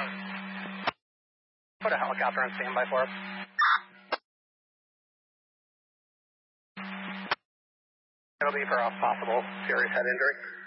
Put a helicopter on standby for us. It'll be for a possible serious head injury.